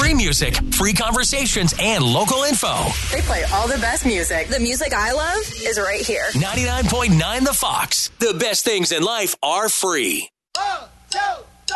Free music, free conversations, and local info. They play all the best music. The music I love is right here. 99.9 The Fox. The best things in life are free.